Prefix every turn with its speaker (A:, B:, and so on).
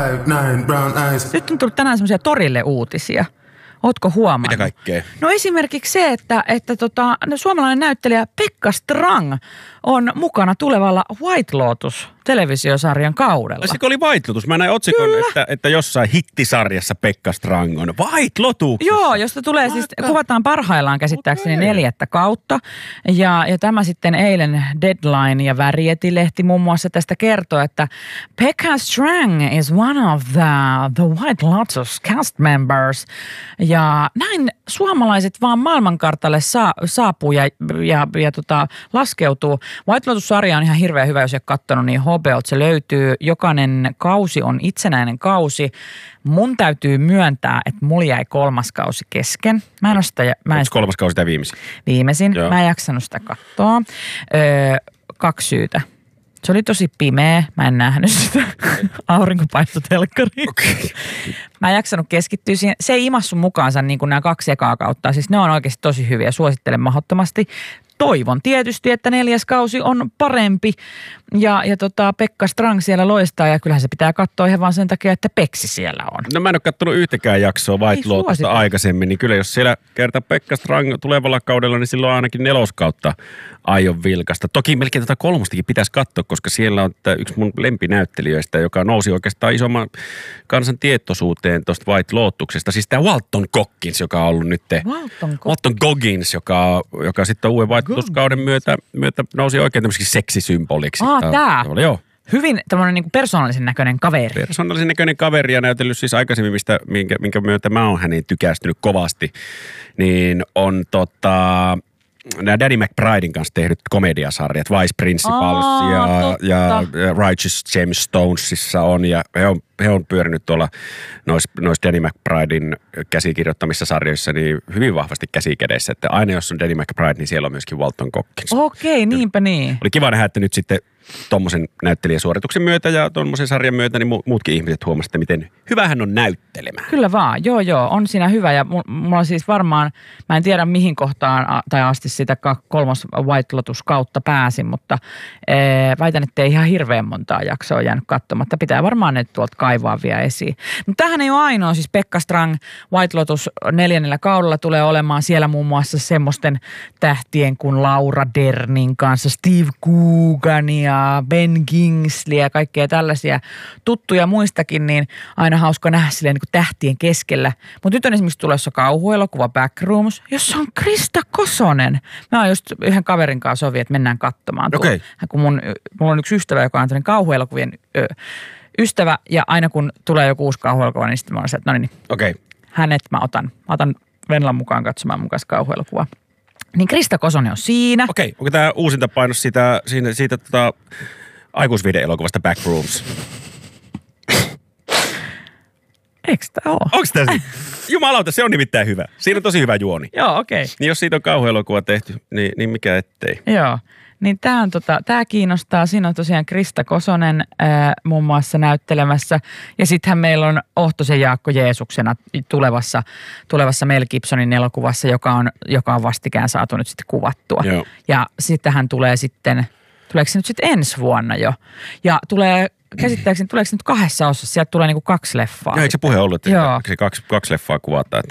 A: Nyt on tullut tänään semmoisia torille uutisia. Ootko huomannut?
B: Mitä kaikkea?
A: No esimerkiksi se, että suomalainen näyttelijä Pekka Strang on mukana tulevalla White Lotus -televisiosarjan kaudella.
B: Sekö oli White Lotus? Mä näin otsikon, että jossain hittisarjassa Pekka Strang on. White Lotus!
A: Joo, josta tulee siis, kuvataan parhaillaan käsittääkseni 4. kautta. Ja tämä sitten eilen Deadline ja Variety-lehti muun muassa tästä kertoo, että Pekka Strang is one of the White Lotus cast members. Ja näin suomalaiset vaan maailmankartalle saapuu ja laskeutuu. White Lotus-sarja on ihan hirveän hyvä, jos ei ole katsonut, niin HBO:lta se löytyy. Jokainen kausi on itsenäinen kausi. Mun täytyy myöntää, että mulla jäi 3. kausi kesken. Mä en ole sitä...
B: Onko 3. kausi tämä viimeisin?
A: Viimeisin. Joo. Mä en jaksanut sitä katsoa. 2 syytä. Se oli tosi pimeä. Mä en nähnyt sitä. Aurinko paistoi telkkariin. Okay. Mä en jaksanut keskittyä siihen. Se ei imassu mukaansa niin kuin nämä 2 ekaa kautta. Siis ne on oikeasti tosi hyviä. Suosittelen mahdottomasti. Toivon tietysti, että 4. kausi on parempi ja Pekka Strang siellä loistaa ja kyllähän se pitää katsoa ihan vaan sen takia, että Peksi siellä on.
B: No mä en ole katsonut yhtäkään jaksoa White Lotusta aikaisemmin, niin kyllä jos siellä kertaa Pekka Strang tulevalla kaudella, niin silloin ainakin 4. kautta aion vilkasta. Toki melkein 3. pitäisi katsoa, koska siellä on yksi mun lempinäyttelijöistä, joka nousi oikeastaan isomman kansan tietoisuuteen tuosta White Lotuksesta. Siis tämä Walton Goggins, joka on ollut nyt Walton Goggins, joka sitten uuden White Lotus-kauden myötä nousi oikein tämmöiseksi seksisymboliksi.
A: Tää?
B: Joo.
A: Hyvin tämmöinen niin kuin persoonallisen näköinen kaveri.
B: Persoonallisen näköinen kaveri ja näytellyt siis aikaisemmin, minkä myötä mä oon hänen tykästynyt kovasti, niin on nämä Danny McBridein kanssa tehdyt komediasarjat, Vice Principals ja Righteous Gemstonesissa on, ja he on pyörinyt tuolla noissa Danny McBridein käsikirjoittamissa sarjoissa niin hyvin vahvasti käsikädessä, että aina jos on Danny McBride, niin siellä on myöskin Walton Goggins.
A: Okei, niinpä niin.
B: Oli kiva nähdä, että nyt sitten tommosen näyttelijäsuorituksen myötä ja tommosen sarjan myötä, niin muutkin ihmiset huomasivat, että miten hyvä hän on näyttelemään.
A: Kyllä vaan, joo, on siinä hyvä ja mulla on siis varmaan, mä en tiedä mihin kohtaan tai asti sitä 3. White Lotus kautta pääsin, mutta väitän, että ei ihan hirveän montaa jaksoa jäänyt katsomatta. Pitää varmaan ne tuolta kaivaa vielä esiin. Mutta tämähän ei ole ainoa, siis Pekka Strang White Lotus 4. kaudella tulee olemaan siellä muun muassa semmoisten tähtien kuin Laura Dernin kanssa, Steve Coogan ja Ben Kingsley ja kaikkea tällaisia tuttuja muistakin, niin aina hauska nähdä silleen niin kuin tähtien keskellä. Mutta nyt on esimerkiksi tulossa kauhuelokuva Backrooms, jossa on Krista Kosonen. Mä oon just yhden kaverin kanssa sovi, että mennään katsomaan.
B: Okay.
A: Kun mulla on yksi ystävä, joka on tämmöinen kauhuelokuvien ystävä, ja aina kun tulee joku uusi kauhuelokuva, niin sitten mä oon se, että no niin,
B: okay.
A: Hänet mä otan Venlan mukaan katsomaan mun kanssa kauhuelokuvaa. Niin Krista Kosonen on siinä.
B: Okei, onko tämä uusinta painos siitä aikuisviihde-elokuvasta Backrooms?
A: Eikö tämä ole?
B: Onko tämä siinä? Jumalauta, se on nimittäin hyvä. Siinä on tosi hyvä juoni.
A: Joo, okei.
B: Niin jos siitä on kauhuelokuva tehty, niin mikä ettei.
A: Joo. Niin tämä kiinnostaa. Siinä on tosiaan Krista Kosonen muun muassa näyttelemässä. Ja sittenhän meillä on Ohtosen Jaakko Jeesuksena tulevassa Mel Gibsonin elokuvassa, joka on vastikään saatu nyt sitten kuvattua.
B: Joo.
A: Ja sitten hän tulee sitten, tuleeko se nyt sitten ensi vuonna jo? Ja käsittääkseni tuleeko se nyt 2 osassa? Sieltä tulee niinku 2 leffaa.
B: Joo, eikö se puhe ollut, että se kaksi leffaa kuvataan?